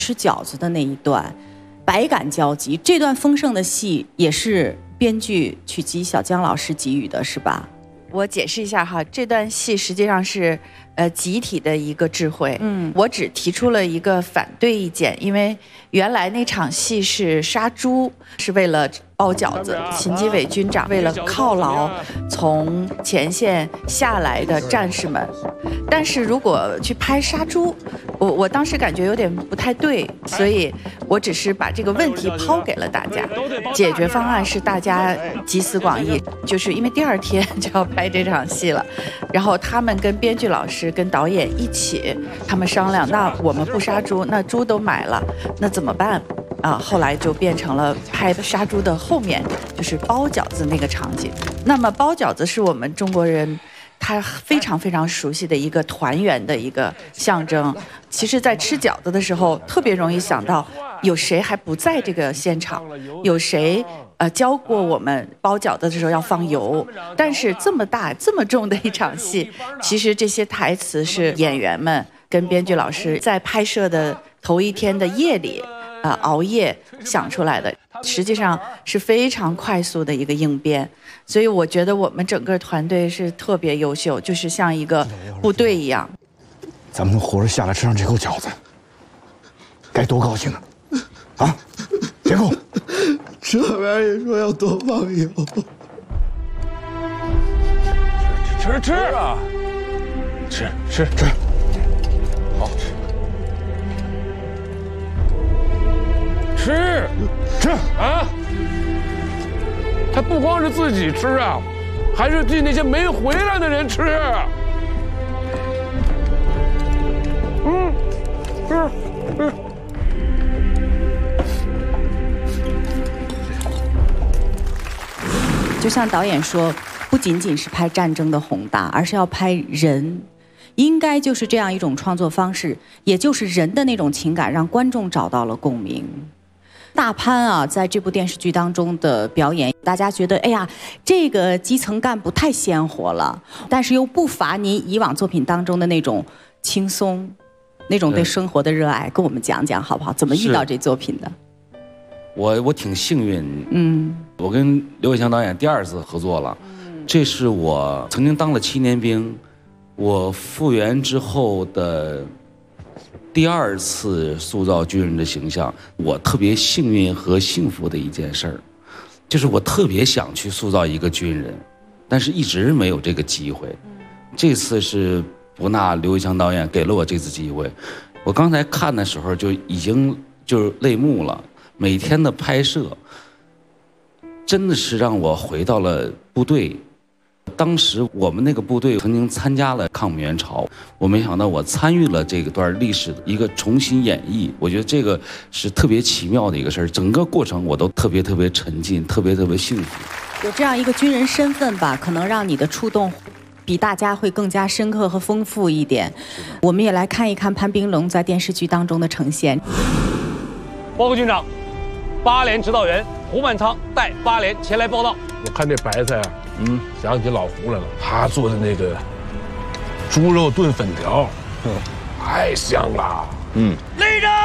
吃饺子的那一段，百感交集。这段丰盛的戏也是编剧曲集小江老师给予的，是吧？ 我解释一下哈，这段戏实际上是集体的一个智慧。我只提出了一个反对意见，因为原来那场戏是杀猪，是为了包饺子。秦基伟军长为了犒劳从前线下来的战士们，但是如果去拍杀猪，我当时感觉有点不太对，所以我只是把这个问题抛给了大家。解决方案是大家集思广益，就是因为第二天就要拍这场戏了，然后他们跟编剧老师跟导演一起，他们商量，那我们不杀猪，那猪都买了，那怎么办？后来就变成了拍杀猪的后面，就是包饺子那个场景。那么包饺子是我们中国人他非常非常熟悉的一个团圆的一个象征。其实在吃饺子的时候特别容易想到有谁还不在这个现场，有谁教过我们包饺子的时候要放油。但是这么大这么重的一场戏，其实这些台词是演员们跟编剧老师在拍摄的头一天的夜里熬夜想出来的，实际上是非常快速的一个应变。所以我觉得我们整个团队是特别优秀，就是像一个部队一样。 咱们能活着下来吃上这口饺子，该多高兴啊！啊，别哭， 这玩意儿也说要多放油。 吃啊！吃，好吃啊！他不光是自己吃啊，还是替那些没回来的人吃。吃。 就像导演说，不仅仅是拍战争的宏大，而是要拍人。应该就是这样一种创作方式，也就是人的那种情感，让观众找到了共鸣。大潘啊，在这部电视剧当中的表演，大家觉得，哎呀，这个基层干部太鲜活了，但是又不乏您以往作品当中的那种轻松，那种对生活的热爱，跟我们讲讲好不好？怎么遇到这作品的？ 我挺幸运，我跟刘伟强导演第2次合作了，这是我曾经当了7年兵，我复员之后的第2次塑造军人的形象，我特别幸运和幸福的一件事儿，就是我特别想去塑造一个军人，但是一直没有这个机会。这次是伯纳刘伟强导演给了我这次机会，我刚才看的时候就已经就是泪目了。每天的拍摄，真的是让我回到了部队。当时我们那个部队曾经参加了抗美援朝，我没想到我参与了这个段历史的一个重新演绎。我觉得这个是特别奇妙的一个事儿，整个过程我都特别沉浸，特别幸福。 有这样一个军人身份吧，可能让你的触动比大家会更加深刻和丰富一点。我们也来看一看潘斌龙在电视剧当中的呈现。 报告军长，8连指导员胡满仓带8连前来报道。 我看这白菜啊，想起老胡来了，他做的那个猪肉炖粉条，太香了。 立正！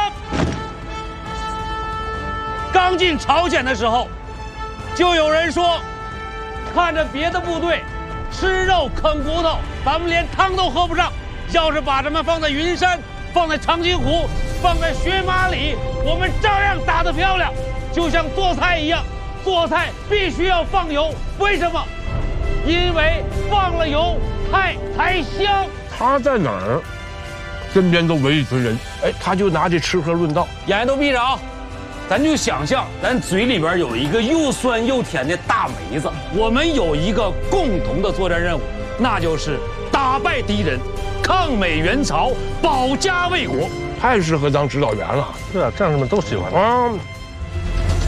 刚进朝鲜的时候，就有人说，看着别的部队吃肉啃骨头，咱们连汤都喝不上。要是把咱们放在云山，放在长津湖，放在雪马里，我们照样打得漂亮。就像做菜一样，做菜必须要放油，为什么？因为放了油，菜才香。 他在哪儿，身边都围一群人，他就拿这吃喝论道。 眼睛都闭着啊！咱就想象，咱嘴里边有一个又酸又甜的大梅子，我们有一个共同的作战任务，那就是打败敌人，抗美援朝，保家卫国。 太适合当指导员了， 是啊，战士们都喜欢啊。